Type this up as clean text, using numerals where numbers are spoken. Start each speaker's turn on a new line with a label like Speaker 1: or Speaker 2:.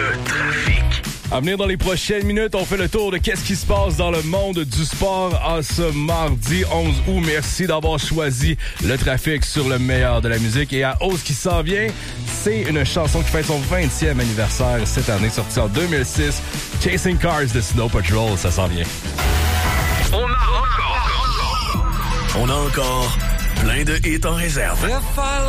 Speaker 1: Le trafic.
Speaker 2: À venir dans les prochaines minutes, on fait le tour de qu'est-ce qui se passe dans le monde du sport en ce mardi 11 août. Merci d'avoir choisi le trafic sur le meilleur de la musique. Et à hausse qui s'en vient, c'est une chanson qui fête son 20e anniversaire cette année, sortie en 2006. Chasing Cars de Snow Patrol, ça s'en vient.
Speaker 1: On a encore plein de hits en réserve.